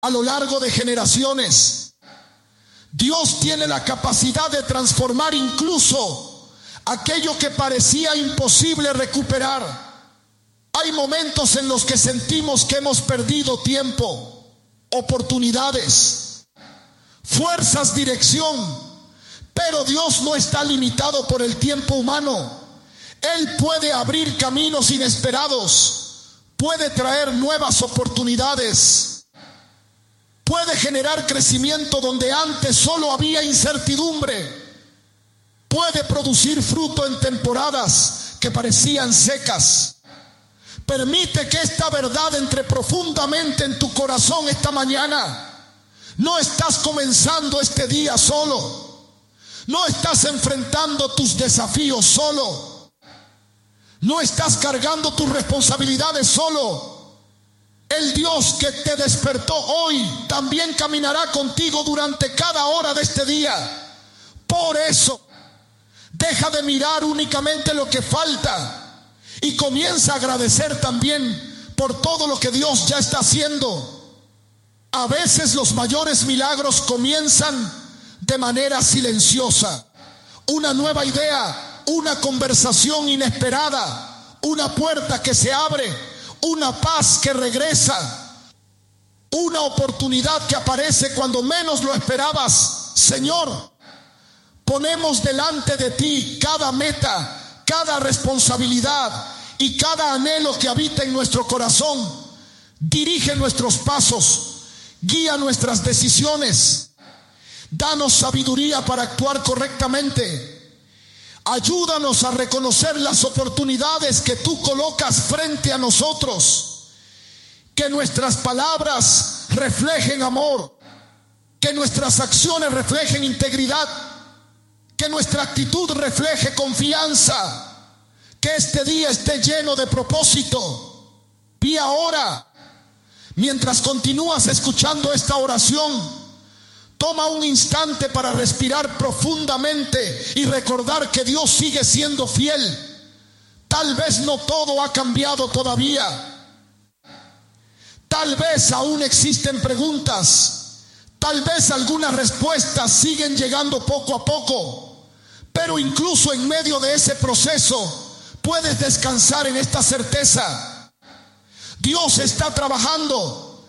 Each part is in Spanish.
a lo largo de generaciones. Dios tiene la capacidad de transformar incluso aquello que parecía imposible recuperar. Hay momentos en los que sentimos que hemos perdido tiempo, oportunidades, fuerzas, dirección, pero Dios no está limitado por el tiempo humano. Él puede abrir caminos inesperados, puede traer nuevas oportunidades, puede generar crecimiento donde antes solo había incertidumbre, puede producir fruto en temporadas que parecían secas. Permite que esta verdad entre profundamente en tu corazón esta mañana. No estás comenzando este día solo, no estás enfrentando tus desafíos solo, no estás cargando tus responsabilidades solo. El Dios que te despertó hoy también caminará contigo durante cada hora de este día. Por eso, deja de mirar únicamente lo que falta y comienza a agradecer también por todo lo que Dios ya está haciendo. A veces los mayores milagros comienzan de manera silenciosa. Una nueva idea, una conversación inesperada, una puerta que se abre, una paz que regresa, una oportunidad que aparece cuando menos lo esperabas. Señor, ponemos delante de ti cada meta, cada responsabilidad y cada anhelo que habita en nuestro corazón. Dirige nuestros pasos, guía nuestras decisiones, danos sabiduría para actuar correctamente. Ayúdanos a reconocer las oportunidades que tú colocas frente a nosotros. Que nuestras palabras reflejen amor, que nuestras acciones reflejen integridad, que nuestra actitud refleje confianza, que este día esté lleno de propósito. Y ahora, mientras continúas escuchando esta oración, toma un instante para respirar profundamente y recordar que Dios sigue siendo fiel. Tal vez no todo ha cambiado todavía. Tal vez aún existen preguntas. Tal vez algunas respuestas siguen llegando poco a poco. Pero incluso en medio de ese proceso puedes descansar en esta certeza. Dios está trabajando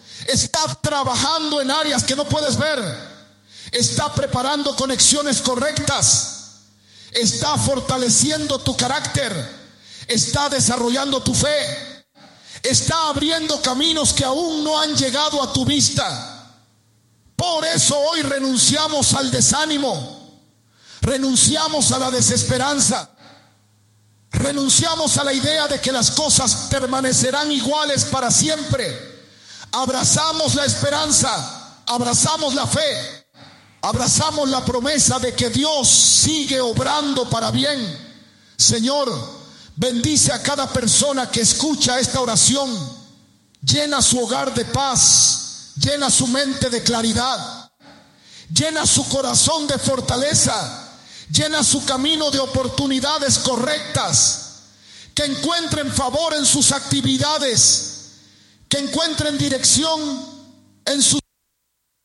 en áreas que no puedes ver. Está preparando conexiones correctas, está fortaleciendo tu carácter, está desarrollando tu fe, está abriendo caminos que aún no han llegado a tu vista. Por eso hoy renunciamos al desánimo, renunciamos a la desesperanza, renunciamos a la idea de que las cosas permanecerán iguales para siempre. Abrazamos la esperanza, abrazamos la fe, abrazamos la promesa de que Dios sigue obrando para bien. Señor, bendice a cada persona que escucha esta oración. Llena su hogar de paz, llena su mente de claridad, llena su corazón de fortaleza, llena su camino de oportunidades correctas, que encuentren favor en sus actividades, que encuentren dirección en sus